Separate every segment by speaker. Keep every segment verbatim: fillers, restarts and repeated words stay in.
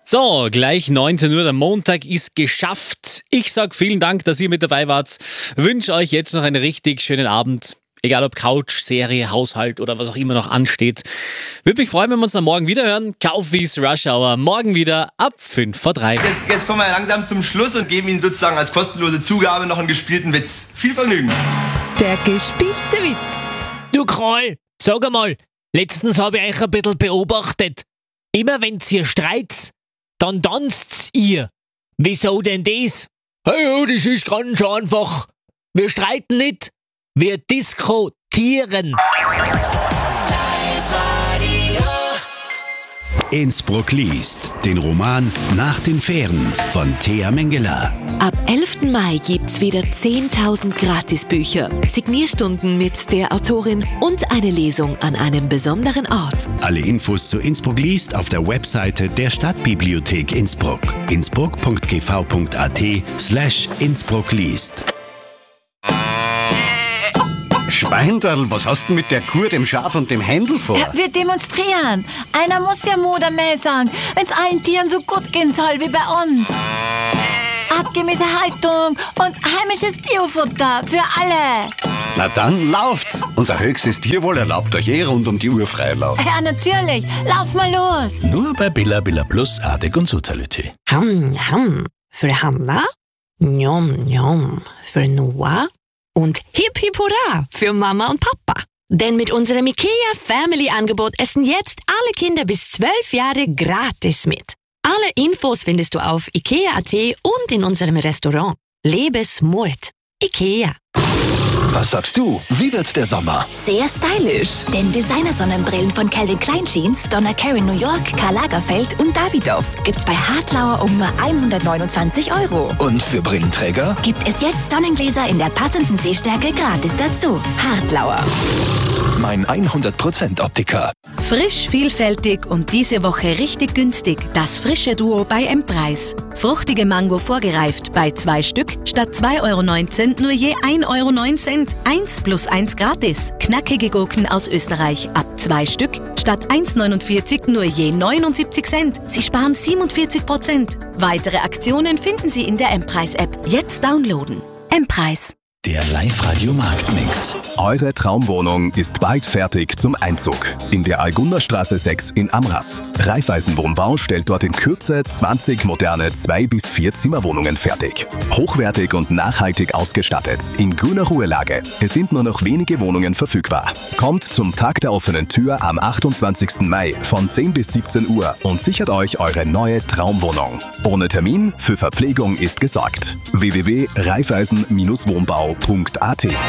Speaker 1: So, gleich neunzehn Uhr, der Montag ist geschafft. Ich sag vielen Dank, dass ihr mit dabei wart. Wünsche euch jetzt noch einen richtig schönen Abend. Egal ob Couch, Serie, Haushalt oder was auch immer noch ansteht. Würde mich freuen, wenn wir uns dann morgen wieder hören. Kaufwies Rush Hour. Morgen wieder ab fünf vor drei.
Speaker 2: Jetzt, jetzt kommen wir langsam zum Schluss und geben Ihnen sozusagen als kostenlose Zugabe noch einen gespielten Witz. Viel Vergnügen.
Speaker 3: Der gespielte Witz.
Speaker 4: Du Kroll, sag einmal, letztens habe ich euch ein bisschen beobachtet. Immer wenn ihr streitet, dann tanzt ihr. Wieso denn das? Hey, ja, das ist ganz einfach. Wir streiten nicht, wir diskutieren.
Speaker 5: Innsbruck liest. Den Roman Nach den Fähren von Thea Mengele.
Speaker 3: Ab elften Mai gibt's wieder zehntausend Gratisbücher, Signierstunden mit der Autorin und eine Lesung an einem besonderen Ort.
Speaker 5: Alle Infos zu Innsbruck liest auf der Webseite der Stadtbibliothek Innsbruck. innsbruck punkt g v punkt a t slash Innsbruck liest.
Speaker 6: Schweinderl, was hast du mit der Kuh, dem Schaf und dem Händel vor?
Speaker 7: Ja, wir demonstrieren. Einer muss ja Moder mehr sagen, wenn es allen Tieren so gut gehen soll wie bei uns. Artgemäße Haltung und heimisches Biofutter für alle.
Speaker 6: Na dann lauft's. Unser höchstes Tierwohl erlaubt euch eh rund um die Uhr Freilauf.
Speaker 7: Ja, natürlich. Lauf mal los.
Speaker 8: Nur bei Billa Billa Plus, Artig und Soziality.
Speaker 9: Ham, ham. Für Hanna, njom, njom. Für Noah und Hip Hip Hurra für Mama und Papa. Denn mit unserem IKEA Family Angebot essen jetzt alle Kinder bis zwölf Jahre gratis mit. Alle Infos findest du auf ikea punkt at und in unserem Restaurant. Lebe smart. IKEA.
Speaker 8: Was sagst du? Wie wird der Sommer?
Speaker 10: Sehr stylisch. Denn Designer-Sonnenbrillen von Calvin Klein Jeans, Donna Karan New York, Karl Lagerfeld und Davidoff gibt's bei Hartlauer um nur hundertneunundzwanzig Euro.
Speaker 8: Und für Brillenträger?
Speaker 10: Gibt es jetzt Sonnengläser in der passenden Sehstärke gratis dazu. Hartlauer.
Speaker 8: Mein hundert Prozent Optiker.
Speaker 11: Frisch, vielfältig und diese Woche richtig günstig. Das frische Duo bei M-Preis. Fruchtige Mango vorgereift bei zwei Stück statt zwei Euro neunzehn nur je ein Euro neun Cent. Eins plus eins gratis. Knackige Gurken aus Österreich ab zwei Stück statt eins neunundvierzig nur je neunundsiebzig Cent. Sie sparen siebenundvierzig Prozent. Weitere Aktionen finden Sie in der M-Preis-App. Jetzt downloaden. M-Preis.
Speaker 5: Der Live-Radio-Marktmix.
Speaker 12: Eure Traumwohnung ist bald fertig zum Einzug. In der Algunderstraße sechs in Amras. Raiffeisenwohnbau stellt dort in Kürze zwanzig moderne zwei bis vier Zimmerwohnungen fertig. Hochwertig und nachhaltig ausgestattet. In grüner Ruhelage. Es sind nur noch wenige Wohnungen verfügbar. Kommt zum Tag der offenen Tür am achtundzwanzigsten Mai von zehn bis siebzehn Uhr und sichert euch eure neue Traumwohnung. Ohne Termin, für Verpflegung ist gesorgt. w w w punkt raiffeisen wohnbau punkt a t.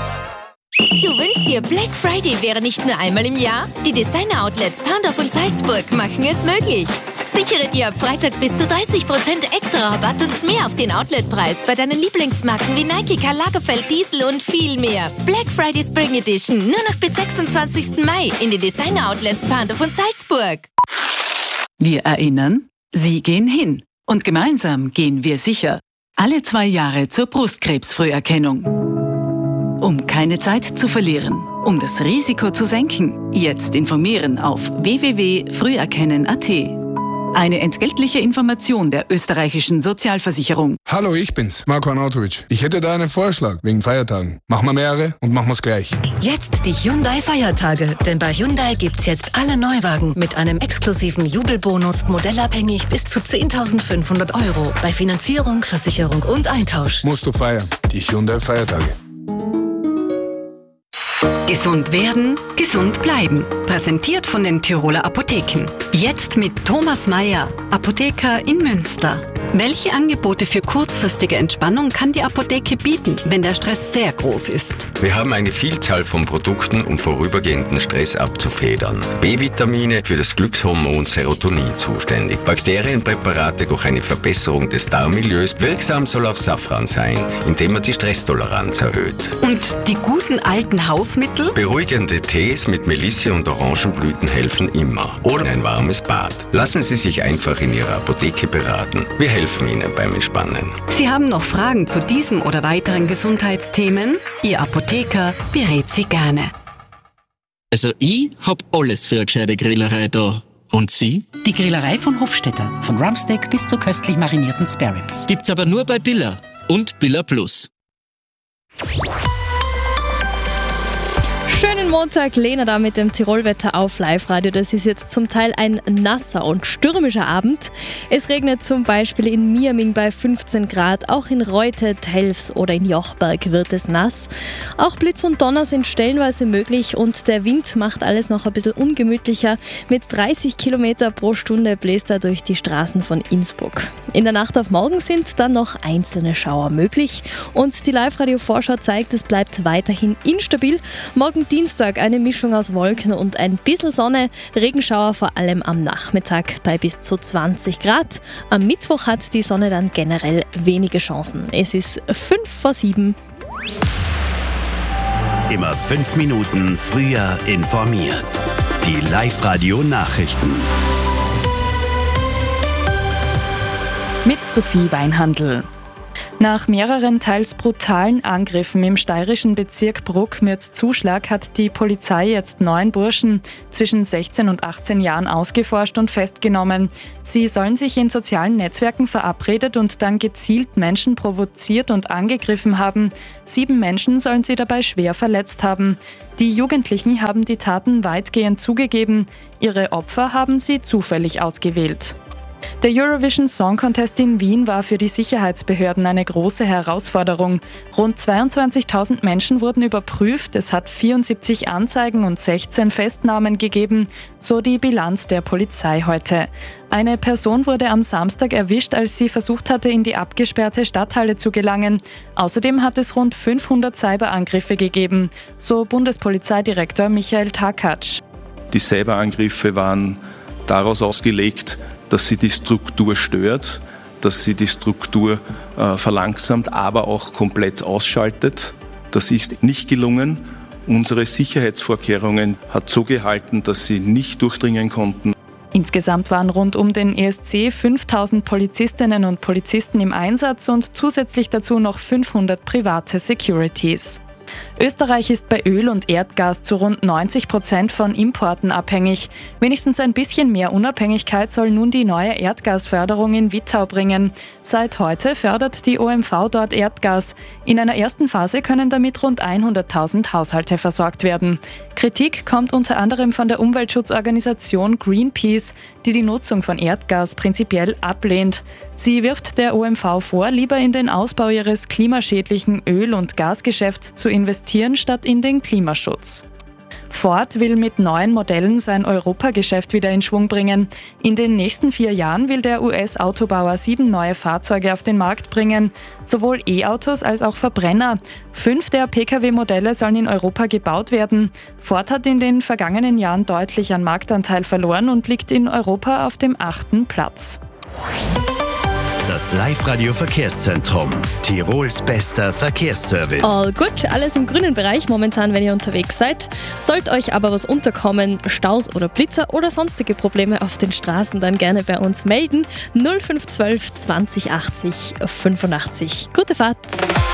Speaker 13: Du wünschst dir, Black Friday wäre nicht nur einmal im Jahr? Die Designer-Outlets Pandorf und Salzburg machen es möglich. Sichere dir ab Freitag bis zu dreißig Prozent extra Rabatt und mehr auf den Outletpreis bei deinen Lieblingsmarken wie Nike, Karl Lagerfeld, Diesel und viel mehr. Black Friday Spring Edition nur noch bis sechsundzwanzigsten Mai in den Designer-Outlets Pandorf und Salzburg.
Speaker 14: Wir erinnern, Sie gehen hin. Und gemeinsam gehen wir sicher. Alle zwei Jahre zur Brustkrebsfrüherkennung. Um keine Zeit zu verlieren, um das Risiko zu senken, jetzt informieren auf w w w punkt früherkennen punkt a t. Eine entgeltliche Information der österreichischen Sozialversicherung.
Speaker 15: Hallo, ich bin's, Marko Arnautovic. Ich hätte da einen Vorschlag wegen Feiertagen. Machen wir mehrere und machen wir's gleich.
Speaker 16: Jetzt die Hyundai-Feiertage. Denn bei Hyundai gibt's jetzt alle Neuwagen mit einem exklusiven Jubelbonus, modellabhängig bis zu zehntausendfünfhundert Euro. Bei Finanzierung, Versicherung und Eintausch.
Speaker 15: Musst du feiern. Die Hyundai-Feiertage.
Speaker 17: Gesund werden, gesund bleiben. Präsentiert von den Tiroler Apotheken. Jetzt mit Thomas Mayer, Apotheker in Münster. Welche Angebote für kurzfristige Entspannung kann die Apotheke bieten, wenn der Stress sehr groß ist?
Speaker 18: Wir haben eine Vielzahl von Produkten, um vorübergehenden Stress abzufedern. B-Vitamine für das Glückshormon Serotonin zuständig. Bakterienpräparate durch eine Verbesserung des Darmmilieus. Wirksam soll auch Safran sein, indem er die Stresstoleranz erhöht.
Speaker 17: Und die guten alten Hausmittel?
Speaker 18: Beruhigende Tees mit Melisse und Orangenblüten helfen immer. Oder ein warmes Bad. Lassen Sie sich einfach in Ihrer Apotheke beraten. Wir helfen Ihnen beim Entspannen.
Speaker 17: Sie haben noch Fragen zu diesem oder weiteren Gesundheitsthemen? Ihr Apotheker berät Sie gerne.
Speaker 19: Also ich hab alles für eine gescheite Grillerei da. Und Sie?
Speaker 20: Die Grillerei von Hofstetter. Von Rumpsteak bis zu köstlich marinierten Spare Ribs.
Speaker 19: Gibt's aber nur bei Billa und Billa Plus.
Speaker 21: Schönen Montag, Lena da mit dem Tirolwetter auf Live-Radio. Das ist jetzt zum Teil ein nasser und stürmischer Abend. Es regnet zum Beispiel in Miaming bei fünfzehn Grad, auch in Reute, Telfs oder in Jochberg wird es nass. Auch Blitz und Donner sind stellenweise möglich und der Wind macht alles noch ein bisschen ungemütlicher. Mit dreißig Kilometer pro Stunde bläst er durch die Straßen von Innsbruck. In der Nacht auf morgen sind dann noch einzelne Schauer möglich und die Live-Radio-Vorschau zeigt, es bleibt weiterhin instabil. Morgen Dienstag eine Mischung aus Wolken und ein bisschen Sonne, Regenschauer vor allem am Nachmittag bei bis zu zwanzig Grad. Am Mittwoch hat die Sonne dann generell wenige Chancen. Es ist fünf vor sieben.
Speaker 5: Immer fünf Minuten früher informiert. Die Live-Radio-Nachrichten.
Speaker 22: Mit Sophie Weinhandl. Nach mehreren teils brutalen Angriffen im steirischen Bezirk Bruck-Mürz-Zuschlag hat die Polizei jetzt neun Burschen zwischen sechzehn und achtzehn Jahren ausgeforscht und festgenommen. Sie sollen sich in sozialen Netzwerken verabredet und dann gezielt Menschen provoziert und angegriffen haben. Sieben Menschen sollen sie dabei schwer verletzt haben. Die Jugendlichen haben die Taten weitgehend zugegeben. Ihre Opfer haben sie zufällig ausgewählt. Der Eurovision Song Contest in Wien war für die Sicherheitsbehörden eine große Herausforderung. Rund zweiundzwanzigtausend Menschen wurden überprüft, es hat vierundsiebzig Anzeigen und sechzehn Festnahmen gegeben, so die Bilanz der Polizei heute. Eine Person wurde am Samstag erwischt, als sie versucht hatte, in die abgesperrte Stadthalle zu gelangen. Außerdem hat es rund fünfhundert Cyberangriffe gegeben, so Bundespolizeidirektor Michael Takatsch.
Speaker 23: Die Cyberangriffe waren daraus ausgelegt, dass sie die Struktur stört, dass sie die Struktur äh, verlangsamt, aber auch komplett ausschaltet. Das ist nicht gelungen. Unsere Sicherheitsvorkehrungen hat so gehalten, dass sie nicht durchdringen konnten.
Speaker 22: Insgesamt waren rund um den E S C fünftausend Polizistinnen und Polizisten im Einsatz und zusätzlich dazu noch fünfhundert private Securities. Österreich ist bei Öl und Erdgas zu rund neunzig Prozent von Importen abhängig. Wenigstens ein bisschen mehr Unabhängigkeit soll nun die neue Erdgasförderung in Wittau bringen. Seit heute fördert die O M V dort Erdgas. In einer ersten Phase können damit rund hunderttausend Haushalte versorgt werden. Kritik kommt unter anderem von der Umweltschutzorganisation Greenpeace, die die Nutzung von Erdgas prinzipiell ablehnt. Sie wirft der O M V vor, lieber in den Ausbau ihres klimaschädlichen Öl- und Gasgeschäfts zu investieren, statt in den Klimaschutz. Ford will mit neuen Modellen sein Europageschäft wieder in Schwung bringen. In den nächsten vier Jahren will der U S-Autobauer sieben neue Fahrzeuge auf den Markt bringen, sowohl E-Autos als auch Verbrenner. Fünf der Pkw-Modelle sollen in Europa gebaut werden. Ford hat in den vergangenen Jahren deutlich an Marktanteil verloren und liegt in Europa auf dem achten Platz.
Speaker 5: Das Live-Radio-Verkehrszentrum. Tirols bester Verkehrsservice.
Speaker 21: All gut, alles im grünen Bereich momentan, wenn ihr unterwegs seid. Sollte euch aber was unterkommen, Staus oder Blitzer oder sonstige Probleme auf den Straßen, dann gerne bei uns melden. null fünf zwölf zwanzig achtzig fünfundachtzig. Gute Fahrt!